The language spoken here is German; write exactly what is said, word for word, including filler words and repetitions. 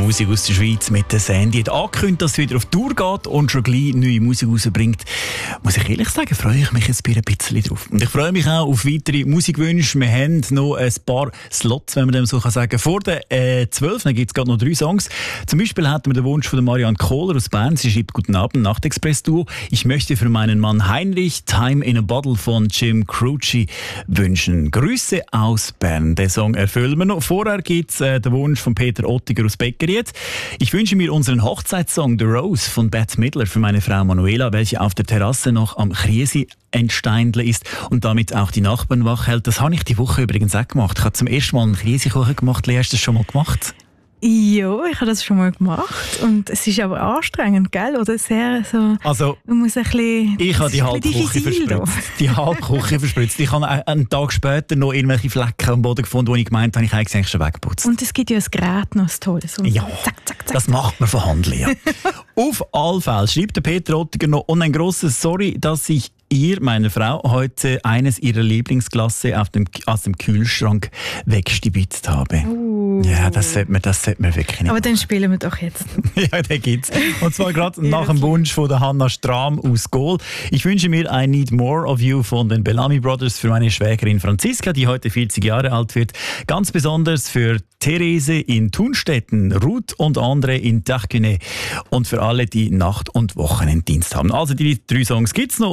Musik aus der Schweiz mit der Sandy. Hat angekündigt, dass sie wieder auf Tour geht und schon gleich neue Musik rausbringt. Muss ich ehrlich sagen, freue ich mich jetzt ein bisschen drauf. Und ich freue mich auch auf weitere Musikwünsche. Wir haben noch ein paar Slots, wenn man dem so sagen kann. Vor den äh, zwölf gibt es gerade noch drei Songs. Zum Beispiel hatten wir den Wunsch von Marianne Kohler aus Bern. Sie schreibt: Guten Abend, Nachtexpress-Duo. Ich möchte für meinen Mann Heinrich Time in a Bottle von Jim Croce wünschen. Grüße aus Bern. Den Song erfüllen wir noch. Vorher gibt es äh, den Wunsch von Peter Ottiger aus Beckeriet. Ich wünsche mir unseren Hochzeitssong The Rose von Bette Midler für meine Frau Manuela, welche auf der Terrasse noch am Kriesi entsteindle ist und damit auch die Nachbarn wach hält. Das habe ich die Woche übrigens auch gemacht. Ich habe zum ersten Mal einen Kriesikuchen gemacht. Lea, hast du das schon mal gemacht? Ja, ich habe das schon mal gemacht und es ist aber anstrengend, gell? Oder sehr so. Also, man muss ein bisschen. Ich habe die halbe Küche verspritzt. Die halbe Küche verspritzt. Ich habe einen Tag später noch irgendwelche Flecken am Boden gefunden, wo ich gemeint habe, ich habe eigentlich schon weggeputzt. Und es gibt ja ein Gerät noch, ein tolles. Und ja, zack, zack, zack. Das macht man von Hand, Lea. Auf alle Fälle schreibt der Peter Ottiger noch: Und ein grosses Sorry, dass ich ihr, meiner Frau, heute eines ihrer Lieblingsglasse auf dem, aus dem Kühlschrank weggestibitzt habe. Uh. Ja, das sollte man, das sollte man wirklich nicht. Aber dann spielen wir doch jetzt. Ja, den gibt's. Und zwar gerade nach dem Wunsch von der Hanna Strahm aus Gohl. Ich wünsche mir I Need More of You von den Bellamy Brothers für meine Schwägerin Franziska, die heute vierzig Jahre alt wird. Ganz besonders für Therese in Thunstetten, Ruth und André in Tachküne und für alle, die Nacht- und Wochenenddienst haben. Also die drei Songs gibt's noch.